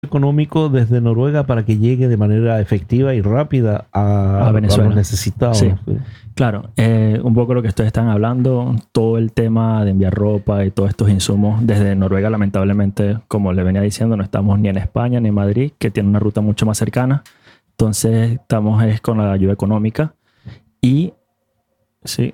económico desde Noruega para que llegue de manera efectiva y rápida a Venezuela. a los necesitados. Sí. Claro, un poco lo que ustedes están hablando, todo el tema de enviar ropa y todos estos insumos desde Noruega, lamentablemente, como le venía diciendo, no estamos ni en España ni en Madrid, que tiene una ruta mucho más cercana. Entonces estamos con la ayuda económica y sí.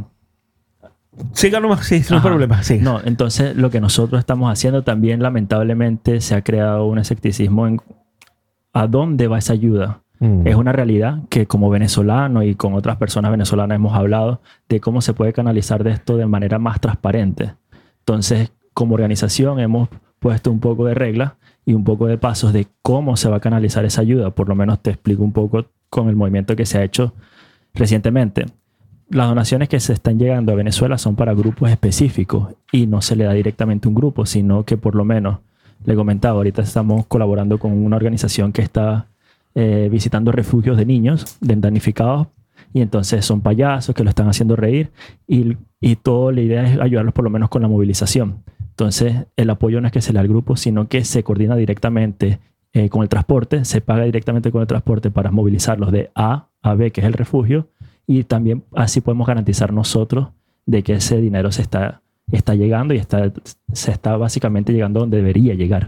Siga nomás, sí, no hay problema. Sí. No, entonces lo que nosotros estamos haciendo también, lamentablemente, se ha creado un escepticismo en a dónde va esa ayuda. Es una realidad que como venezolano y con otras personas venezolanas hemos hablado de cómo se puede canalizar de esto de manera más transparente. Entonces, como organización hemos puesto un poco de reglas y un poco de pasos de cómo se va a canalizar esa ayuda. Por lo menos te explico un poco con el movimiento que se ha hecho recientemente. Las donaciones que se están llegando a Venezuela son para grupos específicos y no se le da directamente a un grupo, sino que por lo menos, le comentaba, ahorita estamos colaborando con una organización que está visitando refugios de niños damnificados y entonces son payasos que lo están haciendo reír y toda la idea es ayudarlos por lo menos con la movilización. Entonces el apoyo no es que se le da al grupo, sino que se coordina directamente con el transporte, se paga directamente con el transporte para movilizarlos de A a B, que es el refugio, y también así podemos garantizar nosotros de que ese dinero se está llegando y se está básicamente llegando donde debería llegar.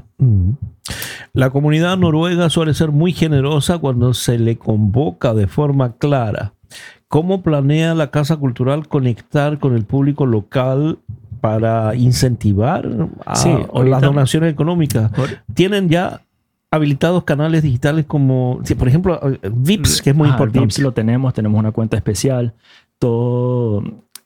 La comunidad noruega suele ser muy generosa cuando se le convoca de forma clara. ¿Cómo planea la Casa Cultural conectar con el público local para incentivar las donaciones económicas? ¿Tienen ya habilitados canales digitales como, por ejemplo, VIPS, que es muy importante? VIPS lo tenemos una cuenta especial, todo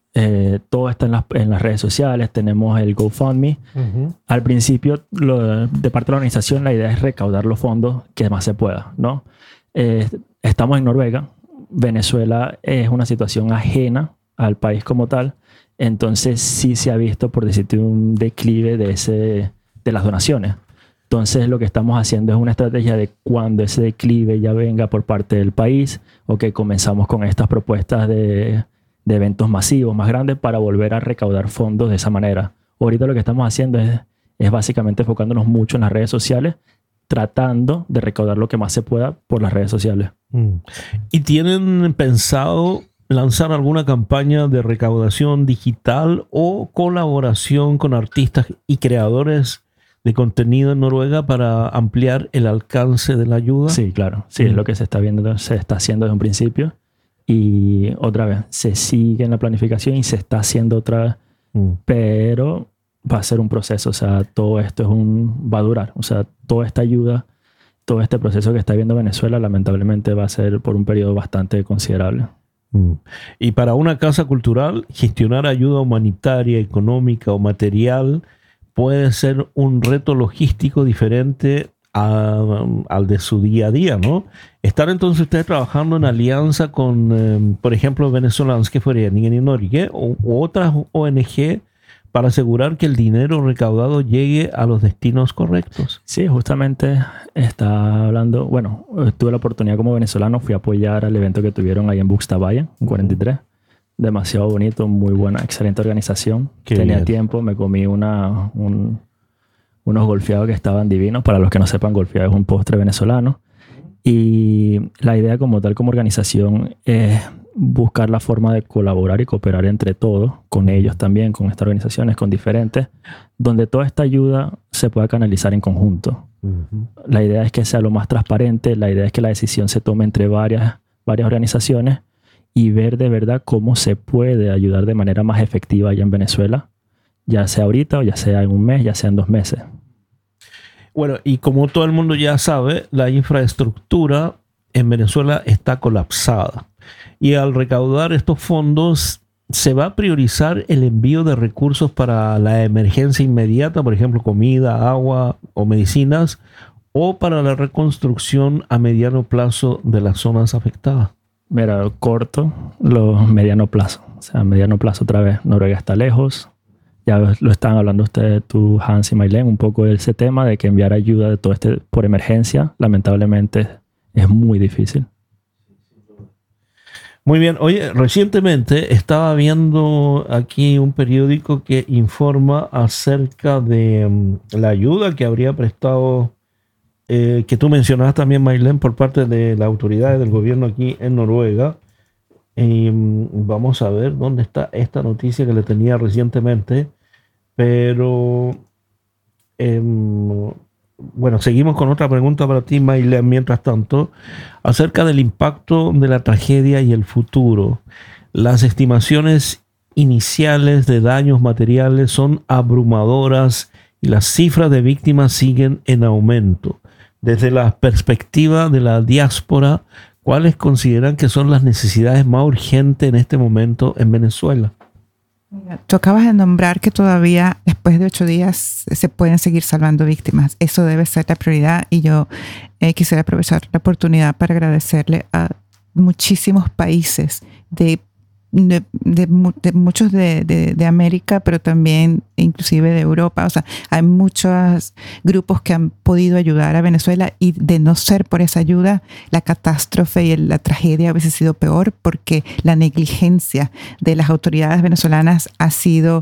está en las redes sociales, tenemos el GoFundMe. Al principio, de parte de la organización, la idea es recaudar los fondos que más se pueda, ¿no? Estamos en Noruega, Venezuela es una situación ajena al país como tal, entonces sí se ha visto, por decirte, un declive de las donaciones. Entonces lo que estamos haciendo es una estrategia de cuando ese declive ya venga por parte del país, comenzamos con estas propuestas de eventos masivos más grandes para volver a recaudar fondos de esa manera. Ahorita lo que estamos haciendo es básicamente enfocándonos mucho en las redes sociales, tratando de recaudar lo que más se pueda por las redes sociales. ¿Y tienen pensado lanzar alguna campaña de recaudación digital o colaboración con artistas y creadores de contenido en Noruega para ampliar el alcance de la ayuda? Sí, claro. Sí, es lo que se está viendo, se está haciendo desde un principio. Y otra vez, se sigue en la planificación y se está haciendo otra vez. Pero va a ser un proceso. O sea, todo esto va a durar. O sea, toda esta ayuda, todo este proceso que está viendo Venezuela, lamentablemente va a ser por un periodo bastante considerable. Y para una casa cultural, gestionar ayuda humanitaria, económica o material puede ser un reto logístico diferente al de su día a día, ¿no? ¿Están entonces ustedes trabajando en alianza con, por ejemplo, venezolanos que fueran en Norge o otras ONG para asegurar que el dinero recaudado llegue a los destinos correctos? Sí, justamente está hablando, bueno, tuve la oportunidad como venezolano, fui a apoyar al evento que tuvieron ahí en Buxtavalle, en 43. Demasiado bonito, muy buena, excelente organización. Tenía tiempo, me comí unos golfeados que estaban divinos. Para los que no sepan, golfeado es un postre venezolano. Y la idea como tal, como organización, es buscar la forma de colaborar y cooperar entre todos, con ellos también, con estas organizaciones, con diferentes, donde toda esta ayuda se pueda canalizar en conjunto. La idea es que sea lo más transparente, la idea es que la decisión se tome entre varias organizaciones y ver de verdad cómo se puede ayudar de manera más efectiva allá en Venezuela, ya sea ahorita o ya sea en un mes, ya sea en 2 meses. Bueno, y como todo el mundo ya sabe, la infraestructura en Venezuela está colapsada. Y al recaudar estos fondos, se va a priorizar el envío de recursos para la emergencia inmediata, por ejemplo, comida, agua o medicinas, o para la reconstrucción a mediano plazo de las zonas afectadas. Mira, corto, mediano plazo. O sea, a mediano plazo otra vez, Noruega está lejos. Ya lo están hablando ustedes, tú, Hans y Maylén, un poco de ese tema de que enviar ayuda de todo por emergencia, lamentablemente, es muy difícil. Muy bien. Oye, recientemente estaba viendo aquí un periódico que informa acerca de la ayuda que habría prestado que tú mencionabas también, Maylene, por parte de las autoridades del gobierno aquí en Noruega. Vamos a ver dónde está esta noticia que le tenía recientemente, pero bueno, seguimos con otra pregunta para ti, Maylene, mientras tanto, acerca del impacto de la tragedia y el futuro. Las estimaciones iniciales de daños materiales son abrumadoras y las cifras de víctimas siguen en aumento. Desde la perspectiva de la diáspora, ¿cuáles consideran que son las necesidades más urgentes en este momento en Venezuela? Tú acabas de nombrar que todavía después de 8 días se pueden seguir salvando víctimas. Eso debe ser la prioridad y yo quisiera aprovechar la oportunidad para agradecerle a muchísimos países de muchos de América, pero también inclusive de Europa. O sea, hay muchos grupos que han podido ayudar a Venezuela y de no ser por esa ayuda, la catástrofe y la tragedia hubiese sido peor porque la negligencia de las autoridades venezolanas ha sido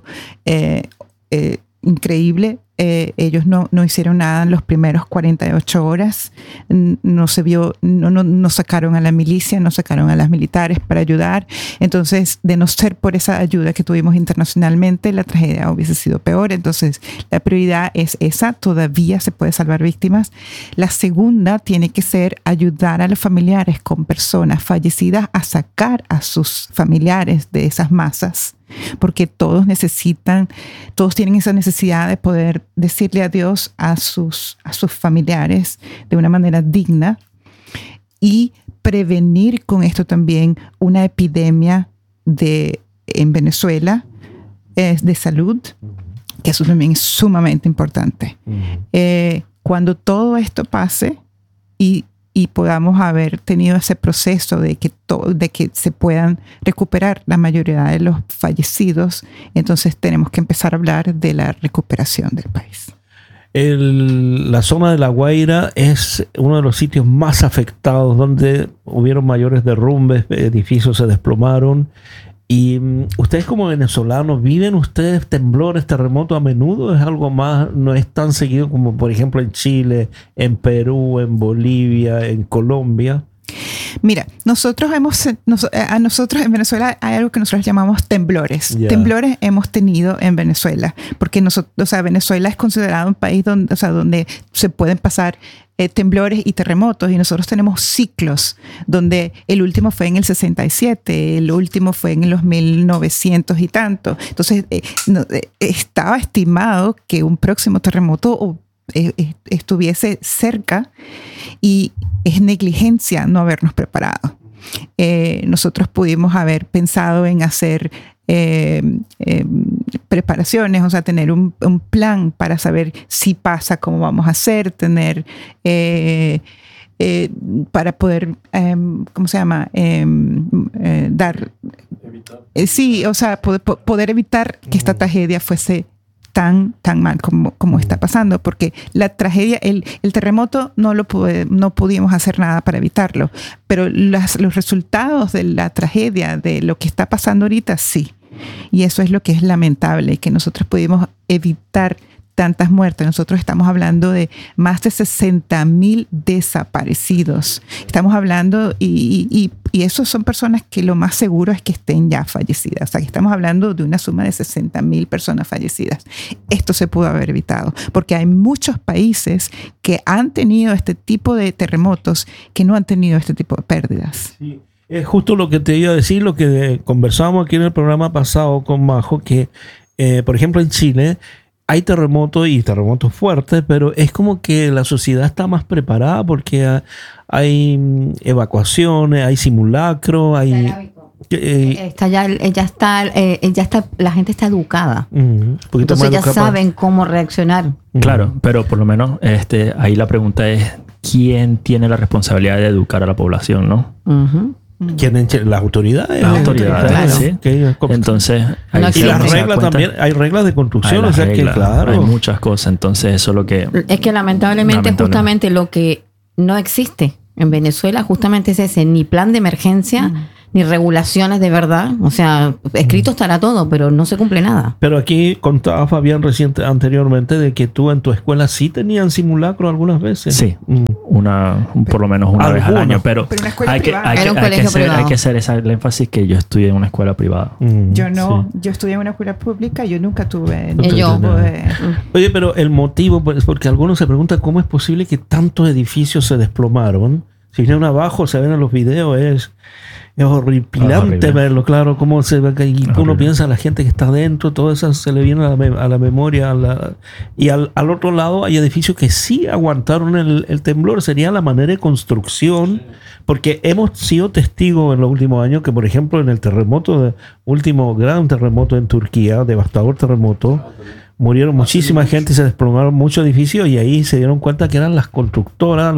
increíble. Ellos no hicieron nada en los primeros 48 horas. No se vio, no sacaron a la milicia, no sacaron a las militares para ayudar. Entonces, de no ser por esa ayuda que tuvimos internacionalmente, la tragedia hubiese sido peor. Entonces, la prioridad es esa. Todavía se puede salvar víctimas. La segunda tiene que ser ayudar a los familiares con personas fallecidas a sacar a sus familiares de esas masas. Porque todos tienen esa necesidad de poder decirle adiós a sus familiares de una manera digna y prevenir con esto también una epidemia en Venezuela de salud, que eso también es sumamente importante. Cuando todo esto pase y podamos haber tenido ese proceso de que se puedan recuperar la mayoría de los fallecidos, entonces tenemos que empezar a hablar de la recuperación del país. La zona de La Guaira es uno de los sitios más afectados, donde hubieron mayores derrumbes, edificios se desplomaron. Y ustedes como venezolanos, ¿viven ustedes temblores, terremotos a menudo? ¿Es algo más, no es tan seguido como por ejemplo en Chile, en Perú, en Bolivia, en Colombia? Mira, nosotros en Venezuela hay algo que nosotros llamamos temblores. Yeah. Temblores hemos tenido en Venezuela, porque Venezuela es considerado un país donde se pueden pasar temblores y terremotos, y nosotros tenemos ciclos donde el último fue en el 67, el último fue en los 1900 y tanto. Entonces, estaba estimado que un próximo terremoto estuviese cerca y es negligencia no habernos preparado. Nosotros pudimos haber pensado en hacer preparaciones, o sea, tener un plan para saber si pasa, cómo vamos a hacer, tener para poder, ¿cómo se llama? Evitar. Sí, o sea, poder evitar que esta tragedia fuese tan mal como está pasando, porque la tragedia, el terremoto no pudimos hacer nada para evitarlo, pero los resultados de la tragedia, de lo que está pasando ahorita, sí. Y eso es lo que es lamentable, que nosotros pudimos evitar tantas muertes. Nosotros estamos hablando de más de 60,000 desaparecidos. Estamos hablando, y esos son personas que lo más seguro es que estén ya fallecidas. O sea, que estamos hablando de una suma de 60,000 personas fallecidas. Esto se pudo haber evitado, porque hay muchos países que han tenido este tipo de terremotos que no han tenido este tipo de pérdidas. Sí. Es justo lo que te iba a decir, lo que conversábamos aquí en el programa pasado con Majo, que por ejemplo en Chile hay terremotos y terremotos fuertes, pero es como que la sociedad está más preparada porque hay evacuaciones, hay simulacros, hay... la gente está educada. Entonces ya saben cómo reaccionar. Claro, pero por lo menos ahí la pregunta es ¿quién tiene la responsabilidad de educar a la población, no? Las autoridades. Las autoridades, claro. sí. Entonces, y las reglas también, hay reglas de construcción, o sea reglas, que claro. Hay muchas cosas, entonces eso es lo que... Es que lamentablemente justamente lo que no existe en Venezuela justamente es ese, ni plan de emergencia, ni regulaciones de verdad. O sea, escrito estará todo, pero no se cumple nada. Pero aquí contaba Fabián anteriormente de que tú en tu escuela sí tenían simulacro algunas veces. Sí, por lo menos una vez al año, pero una escuela hay privada. hay que hacer el énfasis que yo estudié en una escuela privada. Yo no, Sí. yo estudié en una escuela pública, yo nunca tuve Nunca ningún yo. tipo de... Oye, pero el motivo, pues, porque algunos se preguntan cómo es posible que tantos edificios se desplomaron. Si vienen abajo, se ven en los videos, es horripilante horrible. verlo, claro, cómo se ve que y uno Horrible. piensa a la gente que está dentro, todo eso se le viene a la memoria. Y al otro lado hay edificios que sí aguantaron el temblor, sería la manera de construcción, porque hemos sido testigos en los últimos años que, por ejemplo, en el último gran terremoto en Turquía, devastador terremoto, murieron muchísima gente y se desplomaron muchos edificios y ahí se dieron cuenta que eran las constructoras,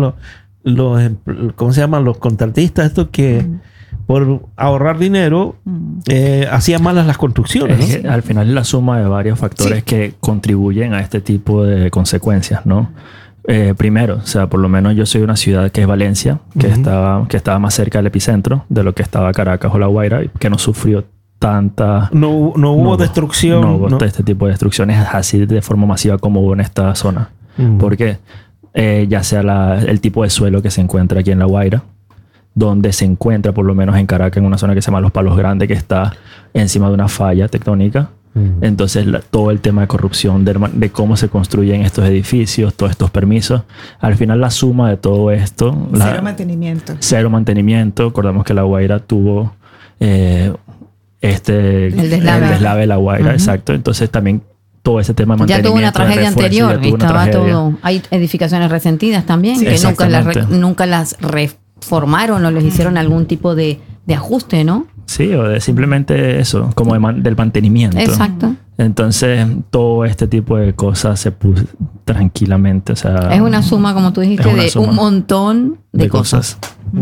¿cómo se llaman? Los contratistas, estos que por ahorrar dinero hacían malas las construcciones, Es que al final es la suma de varios factores que contribuyen a este tipo de consecuencias, ¿no? Primero, o sea, por lo menos yo soy de una ciudad que es Valencia, que estaba más cerca del epicentro de lo que estaba Caracas o La Guaira, que no sufrió tanta... No hubo destrucción. No hubo este tipo de destrucciones así de forma masiva como hubo en esta zona. Porque ya sea el tipo de suelo que se encuentra aquí en La Guaira, donde se encuentra, por lo menos en Caracas, en una zona que se llama Los Palos Grandes, que está encima de una falla tectónica. Entonces, todo el tema de corrupción, de cómo se construyen estos edificios, todos estos permisos, al final la suma de todo esto... Cero mantenimiento. Cero mantenimiento. Recordamos que La Guaira tuvo el deslave de La Guaira, exacto. Entonces, también todo ese tema de Ya mantenimiento... tuvo una tragedia de refuerzo, anterior. ya tuvo una Estaba tragedia. todo. Hay edificaciones resentidas también, Sí, que exactamente. nunca las reformaron o les hicieron algún tipo de ajuste, ¿no? Sí, o de simplemente eso, como del mantenimiento. Exacto. Entonces, todo este tipo de cosas se puso tranquilamente. O sea, Es una suma, como tú dijiste, es una de suma un montón de cosas.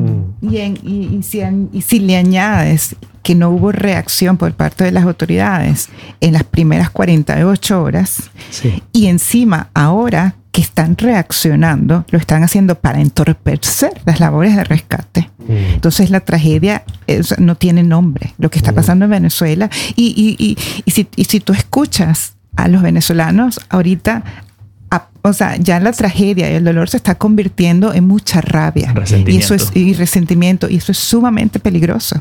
Y si le añades que no hubo reacción por parte de las autoridades en las primeras 48 horas, Sí. y encima ahora que están reaccionando, lo están haciendo para entorpecer las labores de rescate. Entonces la tragedia no tiene nombre, lo que está pasando en Venezuela. Y si tú escuchas a los venezolanos ahorita, o sea, ya la tragedia y el dolor se está convirtiendo en mucha rabia. Resentimiento. Y eso es sumamente peligroso.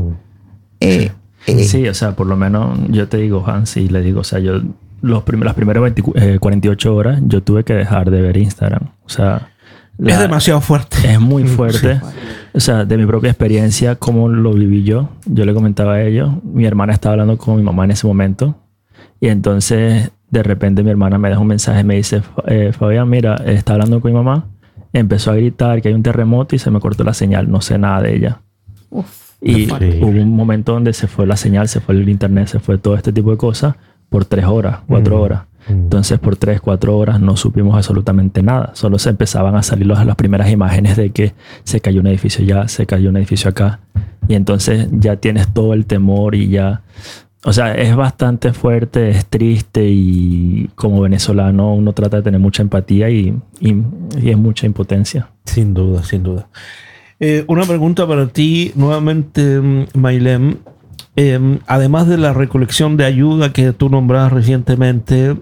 Sí, o sea, por lo menos yo te digo, Hans, y le digo, o sea, yo las primeras 48 horas yo tuve que dejar de ver Instagram. O sea, es demasiado fuerte. Es muy fuerte. O sea, de mi propia experiencia, cómo lo viví yo. Yo le comentaba a ellos. Mi hermana estaba hablando con mi mamá en ese momento. Y entonces, de repente, mi hermana me deja un mensaje y me dice, Fabián, mira, está hablando con mi mamá. Empezó a gritar que hay un terremoto y se me cortó la señal. No sé nada de ella. Y hubo un momento donde se fue la señal, se fue el internet, se fue todo este tipo de cosas por 3 horas, 4 horas. Entonces, por 3, 4 horas no supimos absolutamente nada. Solo se empezaban a salir las primeras imágenes de que se cayó un edificio allá, se cayó un edificio acá. Y entonces ya tienes todo el temor y ya... O sea, es bastante fuerte, es triste y como venezolano uno trata de tener mucha empatía y es mucha impotencia. Sin duda, sin duda. Una pregunta para ti nuevamente, Maylem. Además de la recolección de ayuda que tú nombrabas recientemente,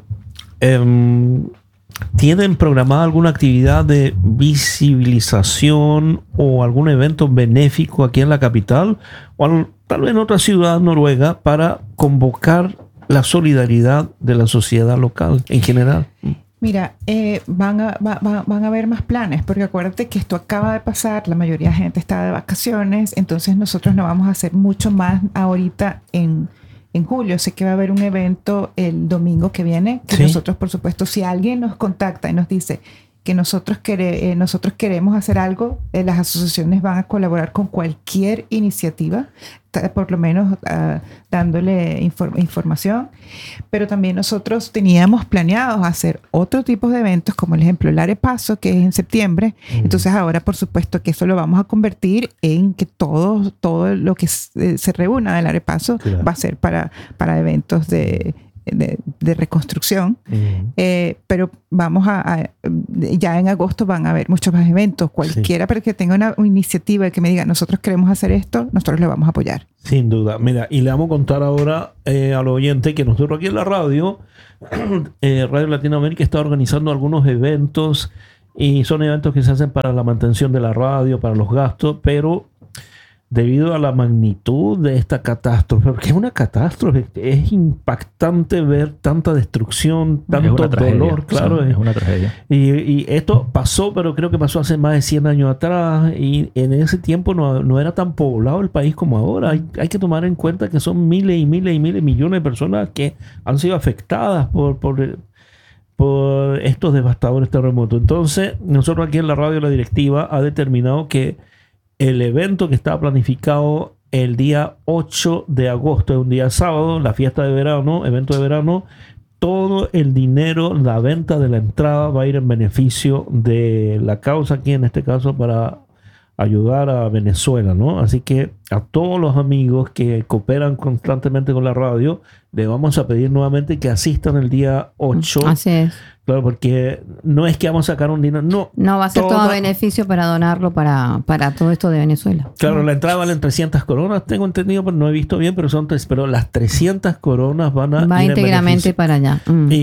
¿tienen programada alguna actividad de visibilización o algún evento benéfico aquí en la capital o tal vez en otra ciudad noruega para convocar la solidaridad de la sociedad local en general? Mira, van a haber más planes, porque acuérdate que esto acaba de pasar, la mayoría de gente está de vacaciones, entonces nosotros no vamos a hacer mucho más ahorita en julio. Sé que va a haber un evento el domingo que viene, que ¿Sí? Nosotros, por supuesto, si alguien nos contacta y nos dice que nosotros queremos hacer algo, las asociaciones van a colaborar con cualquier iniciativa, por lo menos dándole información. Pero también nosotros teníamos planeados hacer otro tipo de eventos, como el ejemplo el Arepaso, que es en septiembre. Entonces ahora, por supuesto, que eso lo vamos a convertir en que todo lo que se reúna del Arepaso Claro. va a ser para eventos de de reconstrucción. Pero vamos ya en agosto van a haber muchos más eventos. Cualquiera pero que tenga una iniciativa que me diga, nosotros queremos hacer esto, nosotros le vamos a apoyar. Sin duda. Mira, y le vamos a contar ahora al oyente que nosotros aquí en la Radio Latinoamérica está organizando algunos eventos, y son eventos que se hacen para la mantención de la radio, para los gastos, pero debido a la magnitud de esta catástrofe, porque es una catástrofe, es impactante ver tanta destrucción, tanto dolor, claro. Es una tragedia. Y esto pasó, pero creo que pasó hace más de 100 años atrás, y en ese tiempo no era tan poblado el país como ahora. Hay que tomar en cuenta que son miles y miles y miles, millones de personas que han sido afectadas por estos devastadores terremotos. Entonces, nosotros aquí en la radio, la directiva ha determinado que el evento que estaba planificado el día 8 de agosto, es un día sábado, la fiesta de verano, evento de verano, todo el dinero, la venta de la entrada va a ir en beneficio de la causa aquí, en este caso, para ayudar a Venezuela, ¿no? Así que a todos los amigos que cooperan constantemente con la radio, le vamos a pedir nuevamente que asistan el día 8. Así es. Claro, porque no es que vamos a sacar un dinero, no va a ser todo beneficio para donarlo para todo esto de Venezuela. Claro, la entrada vale 300 coronas, tengo entendido, pero no he visto bien, pero las 300 coronas van a va íntegramente para allá.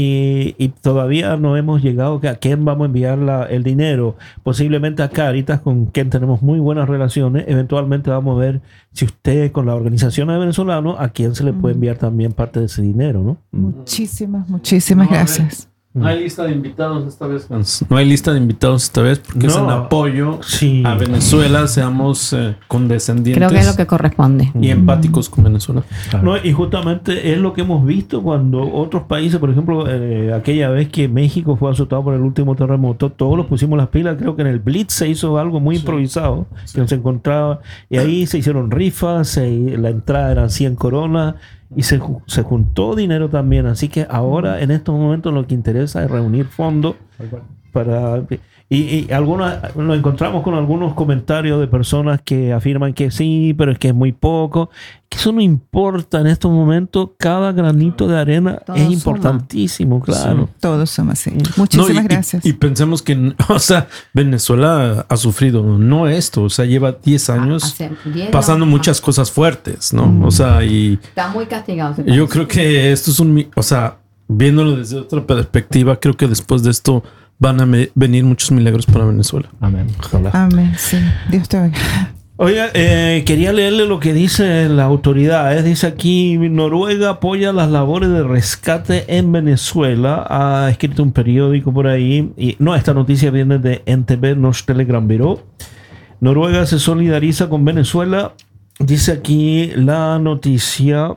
Y todavía no hemos llegado a quién vamos a enviar el dinero. Posiblemente a Cáritas, con quien tenemos muy buenas relaciones. Eventualmente vamos a ver si usted, con la organización de venezolanos, a quién se le puede enviar también parte de ese dinero, ¿no? Muchísimas gracias. No hay lista de invitados esta vez, Hans. No hay lista de invitados esta vez porque es en apoyo a Venezuela. Seamos condescendientes. Creo que es lo que corresponde. Y empáticos con Venezuela. No, y justamente es lo que hemos visto cuando otros países, por ejemplo, aquella vez que México fue azotado por el último terremoto, todos los pusimos las pilas. Creo que en el Blitz se hizo algo muy improvisado, que se encontraba, y ahí se hicieron rifas, la entrada eran 100 coronas. Y se juntó dinero también. Así que ahora, en estos momentos, lo que interesa es reunir fondos para... Y nos encontramos con algunos comentarios de personas que afirman que sí, pero es que es muy poco. Que eso no importa en estos momentos. Cada granito de arena es importantísimo, claro. Sí. Todos somos así. Muchísimas gracias. Y pensemos que, Venezuela ha sufrido, no esto, lleva 10 años pasando muchas cosas fuertes, ¿no? Y... Está muy castigado. Yo creo que esto es viéndolo desde otra perspectiva, creo que después de esto van a venir muchos milagros para Venezuela. Amén. Ojalá. Amén, sí. Dios te oiga. Oiga, quería leerle lo que dice la autoridad. Dice aquí, Noruega apoya las labores de rescate en Venezuela. Ha escrito un periódico por ahí. Y no, esta noticia viene de NTV, Norsk Telegram Bureau. Noruega se solidariza con Venezuela. Dice aquí la noticia.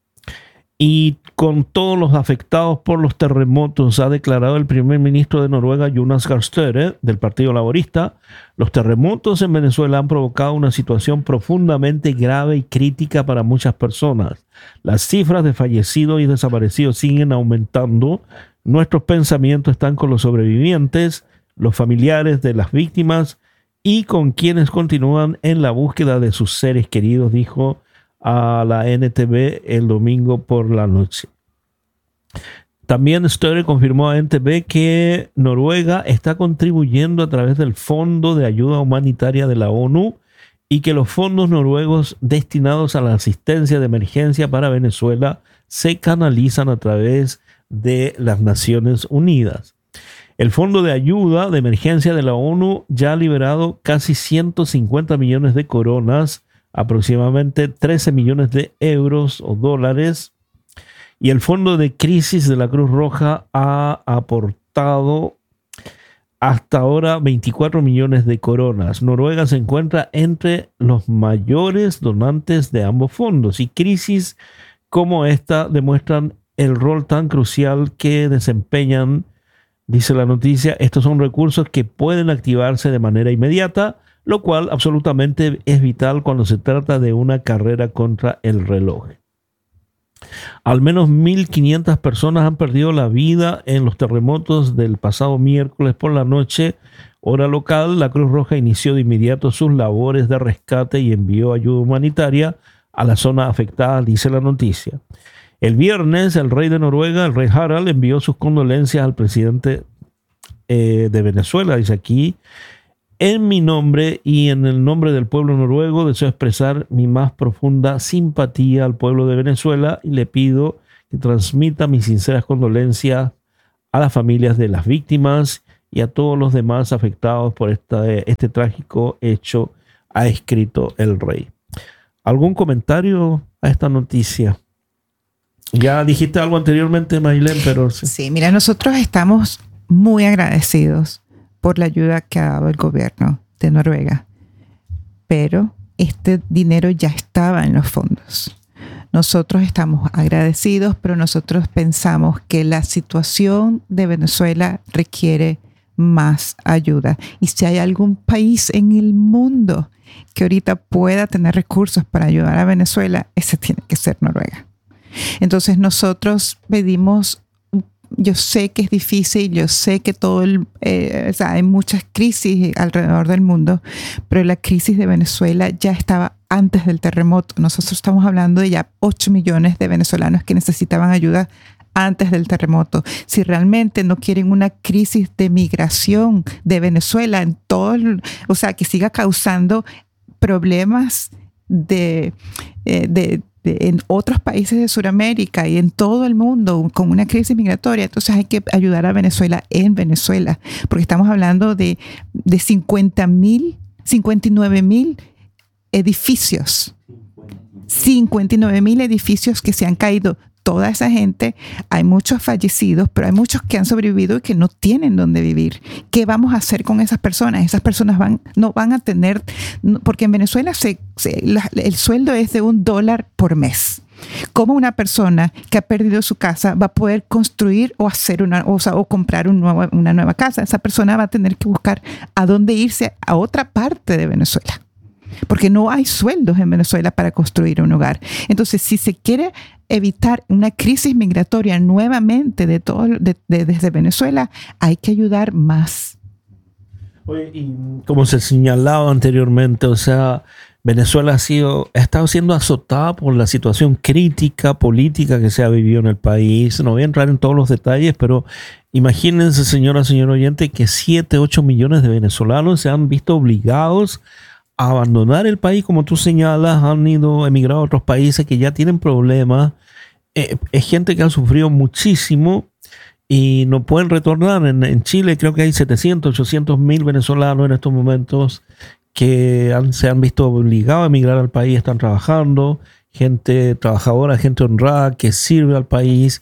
Y con todos los afectados por los terremotos, ha declarado el primer ministro de Noruega, Jonas Gahr Støre, del Partido Laborista. Los terremotos en Venezuela han provocado una situación profundamente grave y crítica para muchas personas. Las cifras de fallecidos y desaparecidos siguen aumentando. Nuestros pensamientos están con los sobrevivientes, los familiares de las víctimas y con quienes continúan en la búsqueda de sus seres queridos, dijo a la NTV el domingo por la noche. También Støre confirmó a NTV que Noruega está contribuyendo a través del Fondo de Ayuda Humanitaria de la ONU y que los fondos noruegos destinados a la asistencia de emergencia para Venezuela se canalizan a través de las Naciones Unidas. El Fondo de Ayuda de Emergencia de la ONU ya ha liberado casi 150 millones de coronas, aproximadamente 13 millones de euros o dólares, y el Fondo de Crisis de la Cruz Roja ha aportado hasta ahora 24 millones de coronas. Noruega se encuentra entre los mayores donantes de ambos fondos, y crisis como esta demuestran el rol tan crucial que desempeñan, dice la noticia. Estos son recursos que pueden activarse de manera inmediata, lo cual absolutamente es vital cuando se trata de una carrera contra el reloj. Al menos 1.500 personas han perdido la vida en los terremotos del pasado miércoles por la noche, hora local. La Cruz Roja inició de inmediato sus labores de rescate y envió ayuda humanitaria a la zona afectada, dice la noticia. El viernes, el rey de Noruega, el rey Harald, envió sus condolencias al presidente de Venezuela. Dice aquí: en mi nombre y en el nombre del pueblo noruego, deseo expresar mi más profunda simpatía al pueblo de Venezuela y le pido que transmita mis sinceras condolencias a las familias de las víctimas y a todos los demás afectados por este trágico hecho, ha escrito el rey. ¿Algún comentario a esta noticia? Ya dijiste algo anteriormente, Maylene, pero... Sí, mira, nosotros estamos muy agradecidos por la ayuda que ha dado el gobierno de Noruega, pero este dinero ya estaba en los fondos. Nosotros estamos agradecidos, pero nosotros pensamos que la situación de Venezuela requiere más ayuda. Y si hay algún país en el mundo que ahorita pueda tener recursos para ayudar a Venezuela, ese tiene que ser Noruega. Entonces nosotros pedimos, yo sé que es difícil, yo sé que hay muchas crisis alrededor del mundo, pero la crisis de Venezuela ya estaba antes del terremoto. Nosotros estamos hablando de ya 8 millones de venezolanos que necesitaban ayuda antes del terremoto. Si realmente no quieren una crisis de migración de Venezuela en que siga causando problemas en otros países de Sudamérica y en todo el mundo con una crisis migratoria, entonces hay que ayudar a Venezuela en Venezuela, porque estamos hablando de 59,000 edificios. 59,000 edificios que se han caído. Toda esa gente, hay muchos fallecidos, pero hay muchos que han sobrevivido y que no tienen dónde vivir. ¿Qué vamos a hacer con esas personas? Esas personas no van a tener, porque en Venezuela el sueldo es de $1 por mes. ¿Cómo una persona que ha perdido su casa va a poder construir o comprar una nueva casa? Esa persona va a tener que buscar a dónde irse a otra parte de Venezuela, porque no hay sueldos en Venezuela para construir un hogar. Entonces, si se quiere evitar una crisis migratoria nuevamente desde Venezuela, hay que ayudar más. Oye, y como se señalaba anteriormente, Venezuela ha estado siendo azotada por la situación crítica política que se ha vivido en el país. No voy a entrar en todos los detalles, pero imagínense, señor oyente, que 7-8 millones de venezolanos se han visto obligados a abandonar el país, como tú señalas, han emigrado a otros países que ya tienen problemas. Es gente que ha sufrido muchísimo y no pueden retornar. En Chile creo que hay 700-800 mil venezolanos en estos momentos que se han visto obligados a emigrar al país, están trabajando, gente trabajadora, gente honrada que sirve al país.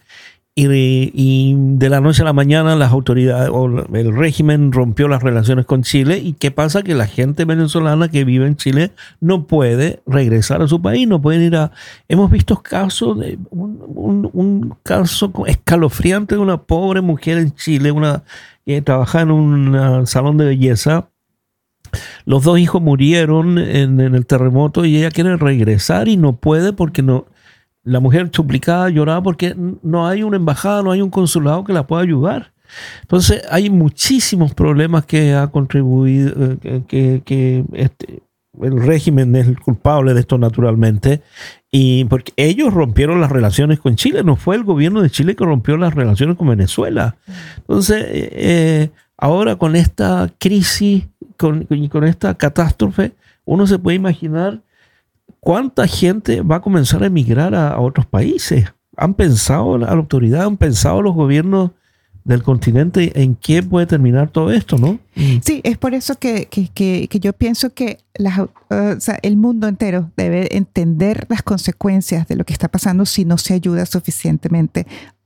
Y de la noche a la mañana las autoridades o el régimen rompió las relaciones con Chile. ¿Y qué pasa? Que la gente venezolana que vive en Chile no puede regresar a su país, no pueden ir a... Hemos visto casos de un caso escalofriante de una pobre mujer en Chile, que trabajaba en un salón de belleza. Los 2 hijos murieron en el terremoto y ella quiere regresar y no puede porque no... La mujer suplicaba, lloraba porque no hay una embajada, no hay un consulado que la pueda ayudar. Entonces hay muchísimos problemas que ha contribuido, que el régimen es el culpable de esto naturalmente, y porque ellos rompieron las relaciones con Chile, no fue el gobierno de Chile que rompió las relaciones con Venezuela. Entonces ahora con esta crisis, con esta catástrofe, uno se puede imaginar ¿cuánta gente va a comenzar a emigrar a otros países? ¿Han pensado la autoridad, han pensado los gobiernos del continente en qué puede terminar todo esto, no? Sí, es por eso que yo pienso que el mundo entero debe entender las consecuencias de lo que está pasando si no se ayuda suficientemente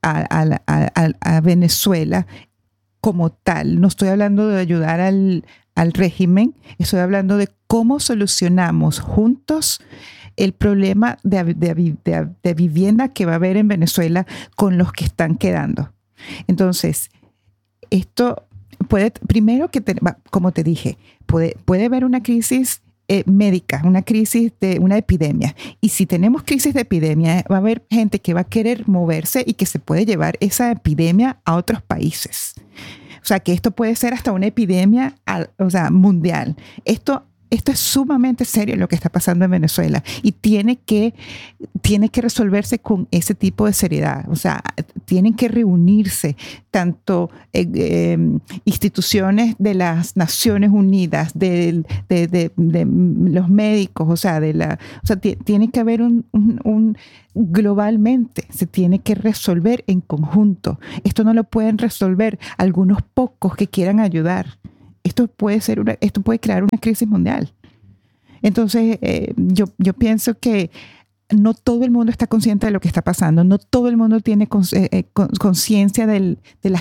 a Venezuela como tal. No estoy hablando de ayudar al régimen, estoy hablando de cómo solucionamos juntos el problema de vivienda que va a haber en Venezuela con los que están quedando. Entonces, esto puede, primero como te dije, puede haber una crisis médica, una crisis de una epidemia. Y si tenemos crisis de epidemia, va a haber gente que va a querer moverse y que se puede llevar esa epidemia a otros países. O sea, que esto puede ser hasta una epidemia mundial. Esto esto es sumamente serio lo que está pasando en Venezuela y tiene que resolverse con ese tipo de seriedad. O sea, tienen que reunirse tanto instituciones de las Naciones Unidas, de los médicos, o sea, tiene que haber globalmente, se tiene que resolver en conjunto. Esto no lo pueden resolver algunos pocos que quieran ayudar. Esto puede crear una crisis mundial. Entonces, yo pienso que no todo el mundo está consciente de lo que está pasando, no todo el mundo tiene conciencia de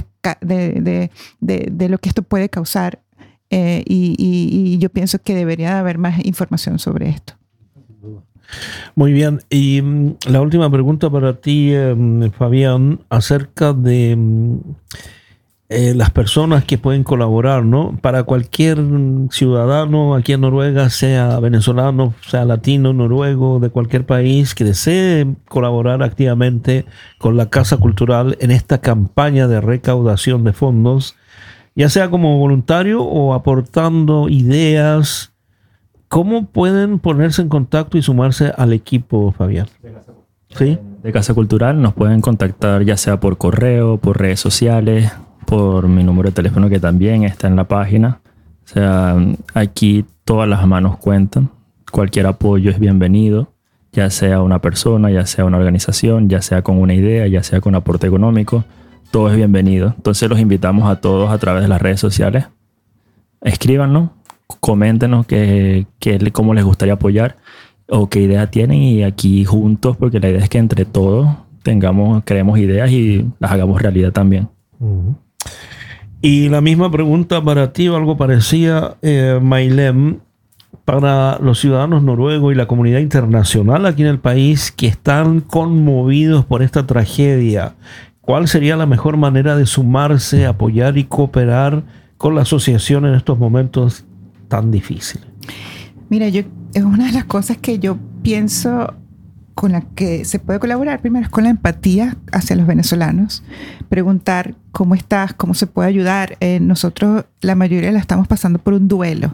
lo que esto puede causar, y yo pienso que debería haber más información sobre esto. Muy bien, y la última pregunta para ti, Fabián, acerca de las personas que pueden colaborar, ¿no? Para cualquier ciudadano aquí en Noruega, sea venezolano, sea latino, noruego, de cualquier país que desee colaborar activamente con la Casa Cultural en esta campaña de recaudación de fondos, ya sea como voluntario o aportando ideas, ¿cómo pueden ponerse en contacto y sumarse al equipo, Fabián? ¿Sí? De Casa Cultural nos pueden contactar ya sea por correo, por redes sociales, por mi número de teléfono que también está en la página. O sea, aquí todas las manos cuentan. Cualquier apoyo es bienvenido, ya sea una persona, ya sea una organización, ya sea con una idea, ya sea con aporte económico. Todo es bienvenido. Entonces los invitamos a todos a través de las redes sociales. Escríbanos, coméntenos cómo les gustaría apoyar o qué idea tienen, y aquí juntos, porque la idea es que entre todos creemos ideas y las hagamos realidad también. Uh-huh. Y la misma pregunta para ti o algo parecida, Maylem, para los ciudadanos noruegos y la comunidad internacional aquí en el país que están conmovidos por esta tragedia, ¿cuál sería la mejor manera de sumarse, apoyar y cooperar con la asociación en estos momentos tan difíciles? Mira, es una de las cosas que yo pienso con la que se puede colaborar primero es con la empatía hacia los venezolanos. Preguntar cómo estás, cómo se puede ayudar. Nosotros, la mayoría la estamos pasando por un duelo.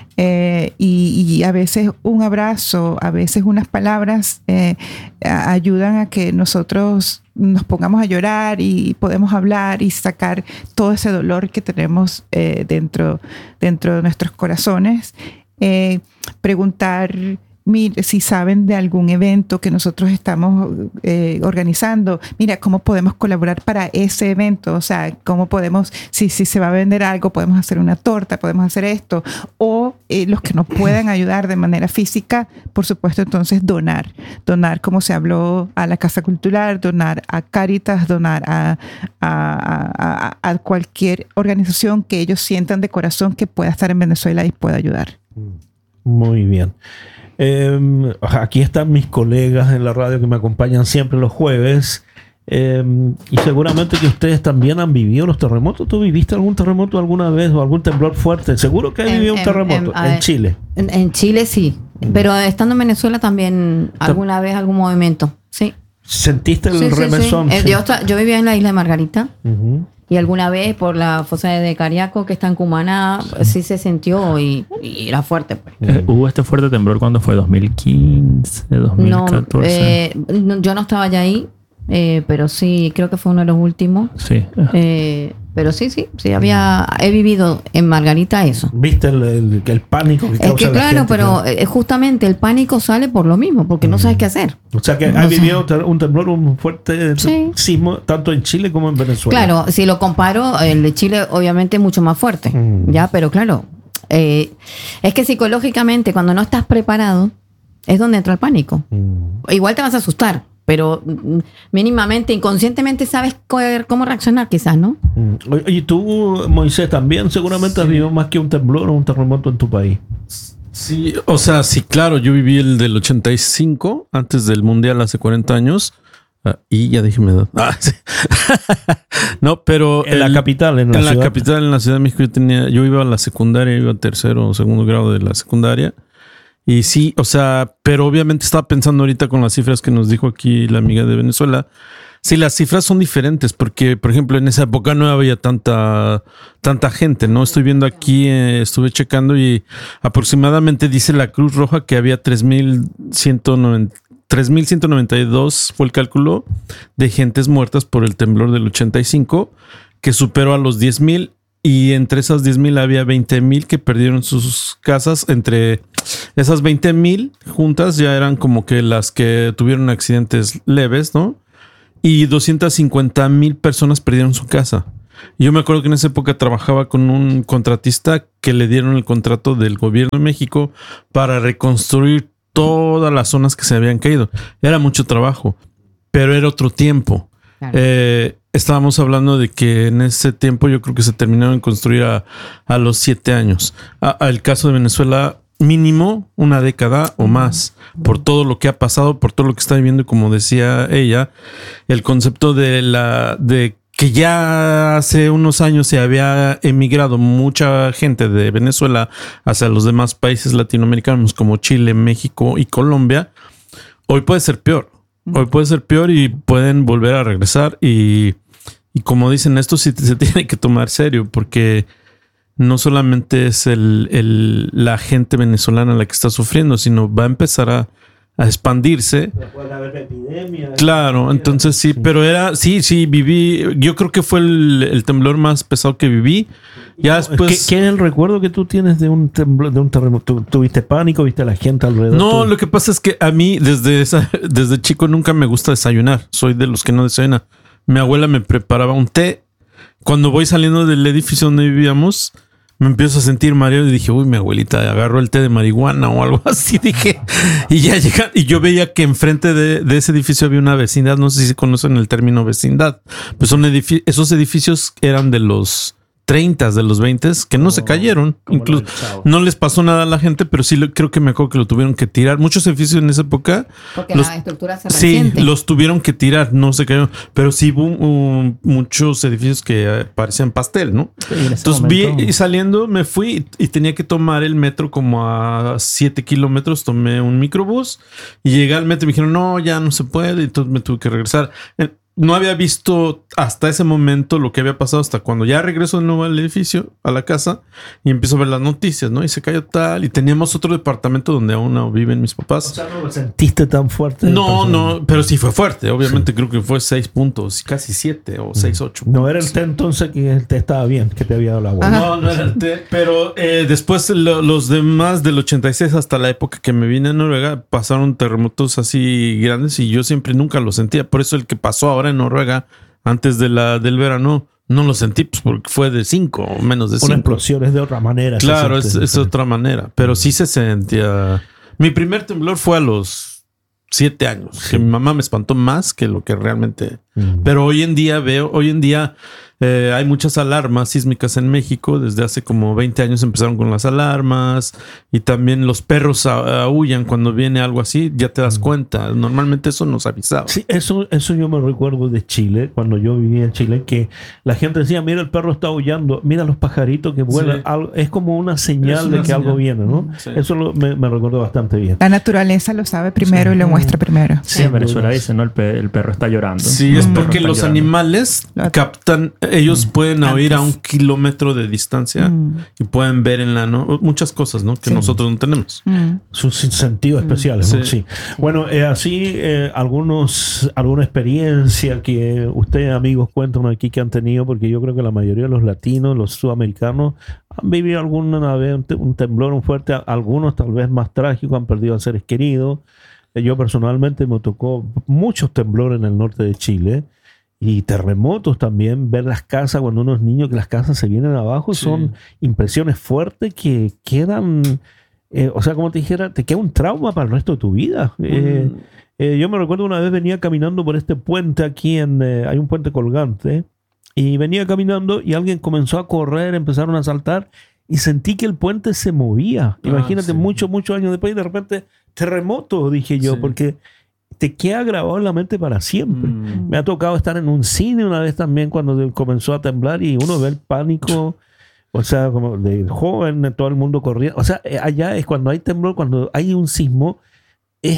Y a veces un abrazo, a veces unas palabras ayudan a que nosotros nos pongamos a llorar y podemos hablar y sacar todo ese dolor que tenemos dentro de nuestros corazones. Preguntar si saben de algún evento que nosotros estamos organizando, mira, ¿cómo podemos colaborar para ese evento? O sea, ¿cómo podemos, si se va a vender algo, podemos hacer una torta, podemos hacer esto? O los que no puedan ayudar de manera física, por supuesto, entonces donar, como se habló, a la Casa Cultural, donar a Cáritas, donar a cualquier organización que ellos sientan de corazón que pueda estar en Venezuela y pueda ayudar. Muy bien. Aquí están mis colegas en la radio que me acompañan siempre los jueves, y seguramente que ustedes también han vivido los terremotos. ¿Tú viviste algún terremoto alguna vez o algún temblor fuerte? Seguro que has vivido un terremoto en Chile. En Chile sí, pero estando en Venezuela también alguna vez algún movimiento, sí. ¿Sentiste el remesón? Sí. Yo vivía en la isla de Margarita. Uh-huh. Y alguna vez por la fosa de Cariaco, que está en Cumaná, sí se sintió y era fuerte. Pues. ¿Hubo este fuerte temblor cuando fue? ¿2015? ¿2014? No, yo no estaba ya ahí, pero sí, creo que fue uno de los últimos. Sí. Pero sí, he vivido en Margarita eso. ¿Viste el pánico que causa que la gente? Pero justamente el pánico sale por lo mismo, porque no sabes qué hacer. O sea que has vivido un temblor, un fuerte sismo, tanto en Chile como en Venezuela. Claro, si lo comparo, el de Chile obviamente es mucho más fuerte, ¿ya? Pero claro, es que psicológicamente cuando no estás preparado es donde entra el pánico. Igual te vas a asustar, pero mínimamente, inconscientemente sabes cómo reaccionar quizás, ¿no? Y tú, Moisés, también seguramente has vivido más que un temblor o un terremoto en tu país. Sí, o sea, sí, claro, yo viví el del 85, antes del Mundial, hace 40 años. Y ya dije mi edad. Sí. No, pero en la capital, en la capital, en la Ciudad de México, yo iba a la secundaria, iba a tercero o segundo grado de la secundaria. Y sí, o sea, pero obviamente estaba pensando ahorita con las cifras que nos dijo aquí la amiga de Venezuela, Sí, las cifras son diferentes porque, por ejemplo, en esa época no había tanta gente, ¿no? Estoy viendo aquí, estuve checando y aproximadamente dice la Cruz Roja que había 3,192 fue el cálculo de gentes muertas por el temblor del 85, que superó a los 10,000 y entre esas 10,000 había 20,000 que perdieron sus casas. Entre esas 20,000 juntas ya eran como que las que tuvieron accidentes leves, ¿no? Y 250,000 personas perdieron su casa. Yo me acuerdo que en esa época trabajaba con un contratista que le dieron el contrato del gobierno de México para reconstruir todas las zonas que se habían caído. Era mucho trabajo, pero era otro tiempo. Claro. Estábamos hablando de que en ese tiempo yo creo que se terminaron de construir a los 7 años. El caso de Venezuela, mínimo una década o más, por todo lo que ha pasado, por todo lo que está viviendo, y como decía ella, el concepto de que ya hace unos años se había emigrado mucha gente de Venezuela hacia los demás países latinoamericanos como Chile, México y Colombia. Hoy puede ser peor. Hoy puede ser peor y pueden volver a regresar. Y como dicen, esto sí se tiene que tomar serio porque no solamente es la gente venezolana la que está sufriendo, sino va a empezar a expandirse. Puede haber epidemia. Claro, entonces sí, pero viví, yo creo que fue el temblor más pesado que viví. Ya después... ¿Qué es el recuerdo que tú tienes de un temblor, de un terremoto? ¿Tuviste pánico? ¿Viste a la gente alrededor? No, lo que pasa es que a mí desde chico nunca me gusta desayunar. Soy de los que no desayuna. Mi abuela me preparaba un té. Cuando voy saliendo del edificio donde vivíamos, me empiezo a sentir mareo y dije, uy, mi abuelita agarró el té de marihuana o algo así, dije. Y ya llegan, y yo veía que enfrente de ese edificio había una vecindad, no sé si conocen el término vecindad. Pues son esos edificios eran de los 30, de los 20, que no se cayeron. Incluso no les pasó nada a la gente, pero sí creo que me acuerdo que lo tuvieron que tirar. Muchos edificios en esa época. Porque la estructura se resiente. Sí, los tuvieron que tirar, no se cayeron. Pero sí hubo muchos edificios que parecían pastel, ¿no? Sí, entonces vi y saliendo me fui y tenía que tomar el metro como a 7 kilómetros. Tomé un microbús y llegué al metro y me dijeron, no, ya no se puede. Y entonces me tuve que regresar. No había visto hasta ese momento lo que había pasado hasta cuando ya regreso de nuevo al edificio, a la casa, y empiezo a ver las noticias, ¿no? Y se cayó tal. Y teníamos otro departamento donde aún no viven mis papás. O sea, ¿no lo sentiste tan fuerte? No, pero sí fue fuerte. Obviamente creo que fue 6 puntos, casi 7 o 6, 8. No era el té entonces que el té estaba bien, que te había dado la agua. No era el té. Pero después los demás del 86 hasta la época que me vine a Noruega pasaron terremotos así grandes y yo siempre nunca lo sentía. Por eso el que pasó ahora en Noruega antes del verano no lo sentí, pues porque fue de 5 o menos de 5. Una explosión es de otra manera. Claro, es de otra manera, pero sí se sentía. Mi primer temblor fue a los 7 años, sí. Que mi mamá me espantó más que lo que realmente. Pero hoy en día hay muchas alarmas sísmicas en México. Desde hace como 20 años empezaron con las alarmas y también los perros aúllan cuando viene algo así. Ya te das cuenta. Normalmente eso nos avisaba. Sí, eso yo me recuerdo de Chile, cuando yo vivía en Chile, que la gente decía, mira, el perro está aullando, mira los pajaritos que vuelan. Sí. Es como una señal de que algo viene, ¿no? Sí. Eso me recuerdo bastante bien. La naturaleza lo sabe primero y lo muestra primero. Sí, en Venezuela dicen, ¿no? El perro está llorando. Sí, es porque los animales captan. Ellos pueden oír a 1 kilómetro de distancia y pueden ver muchas cosas, ¿no? Que nosotros no tenemos. Sus sentidos especiales, ¿no? Sí. Bueno, así alguna experiencia que ustedes, amigos, cuentan aquí que han tenido, porque yo creo que la mayoría de los latinos, los sudamericanos, han vivido alguna vez un temblor, un fuerte, algunos tal vez más trágicos, han perdido a seres queridos. Yo personalmente me tocó muchos temblores en el norte de Chile. Y terremotos también, ver las casas cuando uno es niño, que las casas se vienen abajo, sí. Son impresiones fuertes que quedan, o sea, como te dijera, te queda un trauma para el resto de tu vida. Yo me recuerdo una vez venía caminando por este puente aquí, hay un puente colgante, y venía caminando y alguien comenzó a correr, empezaron a saltar y sentí que el puente se movía. Imagínate, sí. muchos años después y de repente, terremoto, dije yo, sí. Porque te queda grabado en la mente para siempre. Me ha tocado estar en un cine una vez también cuando comenzó a temblar y uno ve el pánico, o sea, como de joven, todo el mundo corriendo. O sea, allá es cuando hay temblor, cuando hay un sismo, es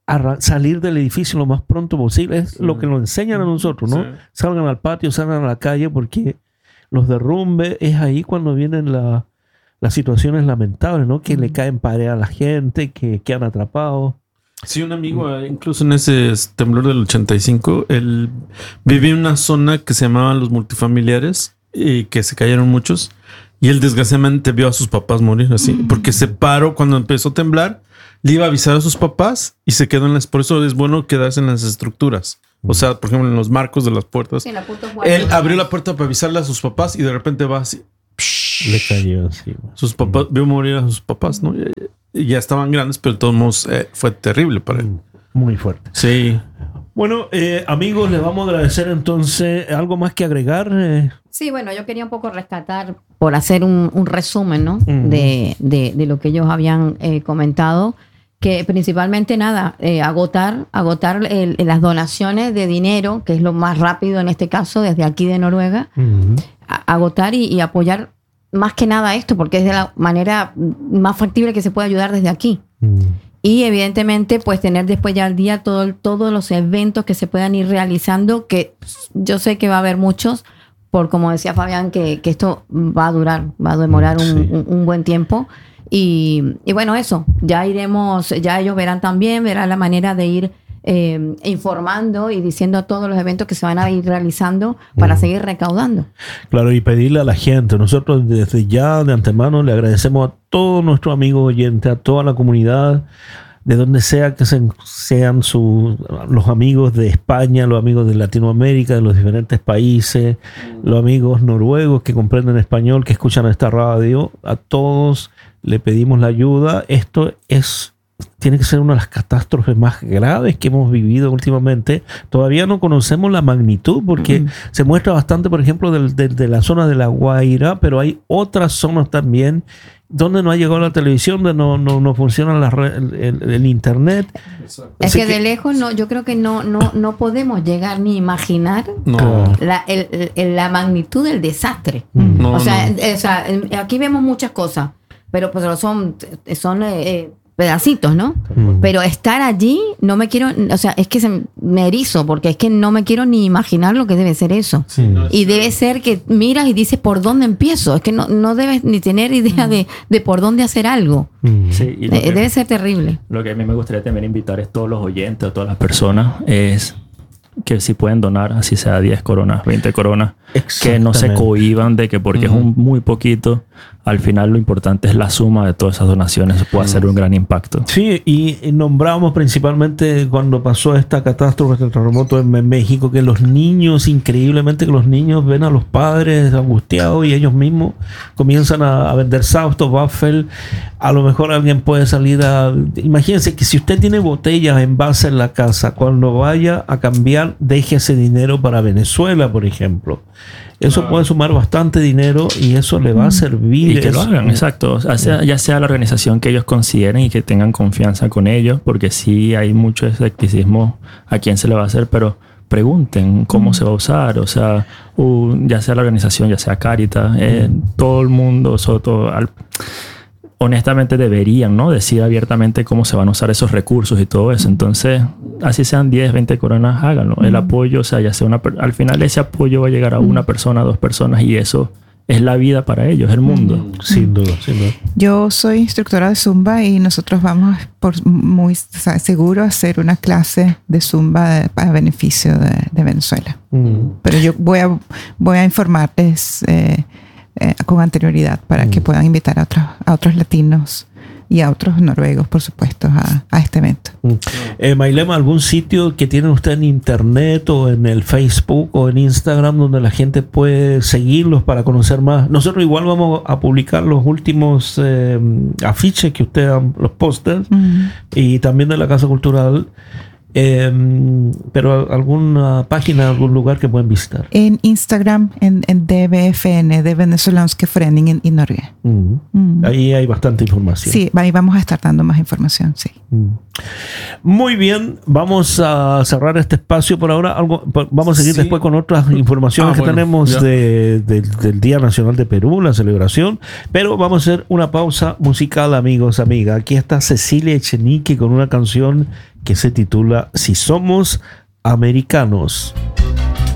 salir del edificio lo más pronto posible. Es lo que nos enseñan a nosotros, ¿no? Sí. Salgan al patio, salgan a la calle, porque los derrumbes es ahí cuando vienen las situaciones lamentables, ¿no? Que le caen pared a la gente, que quedan atrapados. Sí, un amigo, incluso en ese temblor del 85, él vivía en una zona que se llamaban los multifamiliares y que se cayeron muchos. Y él desgraciadamente vio a sus papás morir así, porque se paró cuando empezó a temblar, le iba a avisar a sus papás y se quedó en las... Por eso es bueno quedarse en las estructuras. O sea, por ejemplo, en los marcos de las puertas. Sí, él abrió la puerta para avisarle a sus papás y de repente va así. Le cayó así. Sus papás, vio morir a sus papás, ¿no? Y ya estaban grandes, pero de todos modos fue terrible para él. Muy fuerte. Sí. Bueno, amigos, les vamos a agradecer entonces. ¿Algo más que agregar? Sí, bueno, yo quería un poco rescatar, por hacer un resumen, ¿no? De lo que ellos habían comentado, que principalmente agotar las donaciones de dinero, que es lo más rápido en este caso, desde aquí de Noruega, agotar y apoyar más que nada esto, porque es de la manera más factible que se puede ayudar desde aquí. Y evidentemente, pues tener después ya al día todos los eventos que se puedan ir realizando, que yo sé que va a haber muchos, por como decía Fabián, que esto va a demorar un buen tiempo. Y bueno, eso, ya ellos verán la manera de ir informando y diciendo todos los eventos que se van a ir realizando para seguir recaudando. Claro, y pedirle a la gente. Nosotros desde ya de antemano le agradecemos a todos nuestros amigos oyentes, a toda la comunidad, de donde sea que sean los amigos de España, los amigos de Latinoamérica, de los diferentes países, los amigos noruegos que comprenden español, que escuchan esta radio. A todos le pedimos la ayuda. Esto tiene que ser una de las catástrofes más graves que hemos vivido últimamente. Todavía no conocemos la magnitud porque se muestra bastante, por ejemplo, de la zona de La Guaira, pero hay otras zonas también donde no ha llegado la televisión, donde no funciona el internet. Es que de lejos yo creo que no podemos llegar ni imaginar la magnitud del desastre. O sea, aquí vemos muchas cosas, pero pues son pedacitos, ¿no? Pero estar allí, no me quiero, o sea, es que me erizo, porque es que no me quiero ni imaginar lo que debe ser eso. Sí, y debe ser que miras y dices, ¿por dónde empiezo? Es que no debes ni tener idea de por dónde hacer algo. Sí, y debe ser terrible. Lo que a mí me gustaría también invitar es todos los oyentes, a todas las personas, es que si pueden donar, así sea 10 coronas, 20 coronas, que no se cohíban de que porque es muy poquito, al final lo importante es la suma de todas esas donaciones, puede hacer un gran impacto. Sí, y nombramos principalmente cuando pasó esta catástrofe, el terremoto en México, que los niños, increíblemente que los niños ven a los padres angustiados y ellos mismos comienzan a vender sautos, waffle. A lo mejor alguien puede salir imagínense que si usted tiene botellas en base en la casa, cuando vaya a cambiar, deje ese dinero para Venezuela, por ejemplo. Eso puede sumar bastante dinero y eso le va a servir. Y que lo hagan, exacto. Ya sea la organización que ellos consideren y que tengan confianza con ellos, porque sí hay mucho escepticismo a quién se le va a hacer, pero pregunten cómo se va a usar. O sea, ya sea la organización, ya sea Caritas, todo el mundo, honestamente deberían, ¿no?, decir abiertamente cómo se van a usar esos recursos y todo eso. Entonces, así sean 10, 20 coronas, háganlo. El apoyo, o sea, ya sea al final ese apoyo va a llegar a una persona, a 2 personas, y eso es la vida para ellos, el mundo. Sin duda, sin duda. Yo soy instructora de Zumba y nosotros vamos muy seguro a hacer una clase de Zumba para beneficio de Venezuela. Pero yo voy a informarles con anterioridad para que puedan invitar a otros latinos y a otros noruegos, por supuesto, a este evento. Maylema, ¿algún sitio que tienen usted en internet o en el Facebook o en Instagram donde la gente puede seguirlos para conocer más? Nosotros igual vamos a publicar los últimos afiches que usted los pósters y también de la Casa Cultural. Pero alguna página, algún lugar que pueden visitar. En Instagram, en DBFN, de Venezolanske Föreningen i Norge. Ahí hay bastante información. Sí, ahí vamos a estar dando más información, sí. Muy bien, vamos a cerrar este espacio por ahora. Vamos a seguir después con otras informaciones que tenemos del Día Nacional de Perú, la celebración. Pero vamos a hacer una pausa musical, amigos, amigas. Aquí está Cecilia Echenique con una canción que se titula Si somos americanos.